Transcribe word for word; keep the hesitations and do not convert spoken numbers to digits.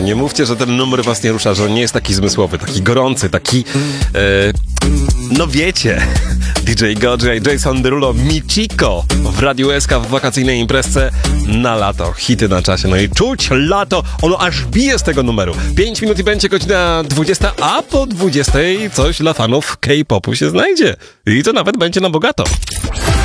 Nie mówcie, że ten numer was nie rusza, że on nie jest taki zmysłowy, taki gorący, taki... E, no wiecie, D J Goji, Jason Derulo, Michiko w Radiu S K w wakacyjnej imprezce na lato. Hity na czasie. No i czuć lato, ono aż bije z tego numeru. pięć minut i będzie godzina dwudziesta, a po dwudziestej coś dla fanów K-popu się znajdzie. I to nawet będzie na bogato.